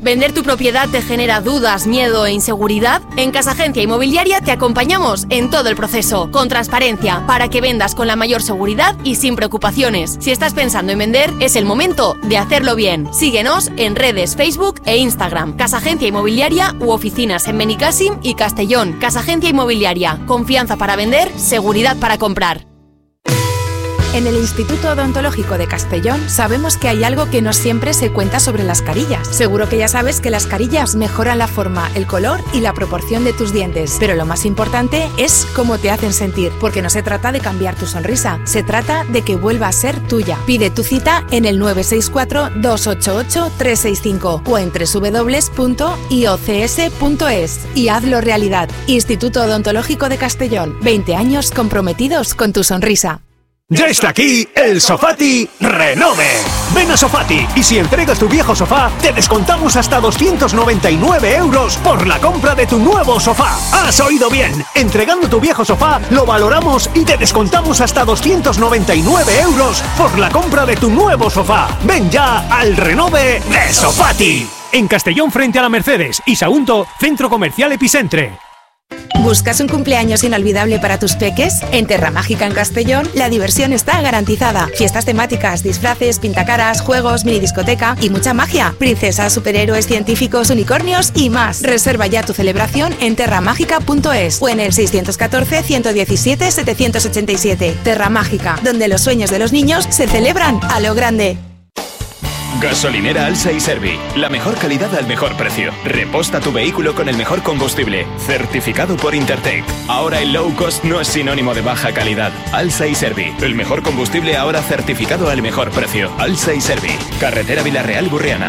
¿Vender tu propiedad te genera dudas, miedo e inseguridad? En Casa Agencia Inmobiliaria te acompañamos en todo el proceso, con transparencia, para que vendas con la mayor seguridad y sin preocupaciones. Si estás pensando en vender, es el momento de hacerlo bien. Síguenos en redes, Facebook e Instagram. Casa Agencia Inmobiliaria u oficinas en Benicàssim y Castellón. Casa Agencia Inmobiliaria. Confianza para vender, seguridad para comprar. En el Instituto Odontológico de Castellón sabemos que hay algo que no siempre se cuenta sobre las carillas. Seguro que ya sabes que las carillas mejoran la forma, el color y la proporción de tus dientes. Pero lo más importante es cómo te hacen sentir, porque no se trata de cambiar tu sonrisa, se trata de que vuelva a ser tuya. Pide tu cita en el 964-288-365 o en www.iocs.es y hazlo realidad. Instituto Odontológico de Castellón, 20 años comprometidos con tu sonrisa. Ya está aquí el Sofati Renove. Ven a Sofati y si entregas tu viejo sofá, te descontamos hasta 299 euros por la compra de tu nuevo sofá. ¡Has oído bien! Entregando tu viejo sofá, lo valoramos y te descontamos hasta 299 euros por la compra de tu nuevo sofá. Ven ya al Renove de Sofati. En Castellón frente a la Mercedes y Sagunto, Centro Comercial Epicentre. ¿Buscas un cumpleaños inolvidable para tus peques? En Terra Mágica en Castellón, la diversión está garantizada. Fiestas temáticas, disfraces, pintacaras, juegos, minidiscoteca y mucha magia. Princesas, superhéroes, científicos, unicornios y más. Reserva ya tu celebración en terramágica.es o en el 614-117-787. Terra Mágica, donde los sueños de los niños se celebran a lo grande. Gasolinera Alsa y Servi. La mejor calidad al mejor precio. Reposta tu vehículo con el mejor combustible. Certificado por Intertech. Ahora el low cost no es sinónimo de baja calidad. Alsa y Servi. El mejor combustible ahora certificado al mejor precio. Alsa y Servi. Carretera Villarreal-Burriana.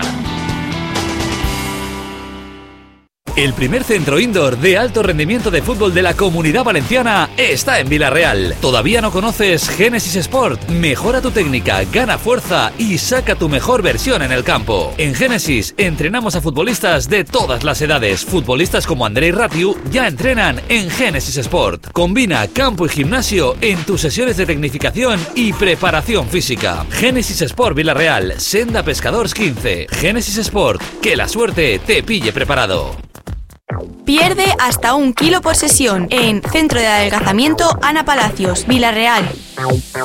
El primer centro indoor de alto rendimiento de fútbol de la Comunidad Valenciana está en Vila-real. ¿Todavía no conoces Génesis Sport? Mejora tu técnica, gana fuerza y saca tu mejor versión en el campo. En Génesis entrenamos a futbolistas de todas las edades. Futbolistas como Andrei Ratiu ya entrenan en Génesis Sport. Combina campo y gimnasio en tus sesiones de tecnificación y preparación física. Génesis Sport Vila-real, Senda Pescadors 15. Génesis Sport, que la suerte te pille preparado. Pierde hasta 1 kilo por sesión en Centro de Adelgazamiento Ana Palacios, Vila-real.